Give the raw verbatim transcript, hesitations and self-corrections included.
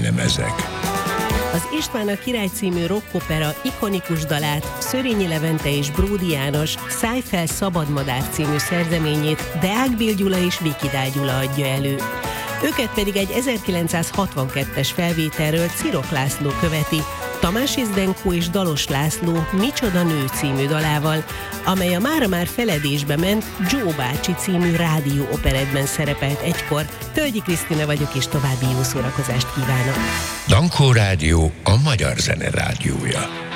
lemezek. Az István a király című rockopera ikonikus dalát Szörényi Levente és Bródi János Szállj fel Szabadmadár című szerzeményét Deák Bill Gyula és Vikidál Gyula adja elő. Őket pedig egy ezerkilencszázhatvankettes felvételről Cirok László követi, Tamási Zdenko és Dalos László Micsoda nő című dalával, amely a mára már feledésbe ment Joe bácsi című rádió operettben szerepelt egykor. Tölgyi Krisztina vagyok, és további jó szórakozást kívánok! Dankó Rádió, a magyar zene rádiója.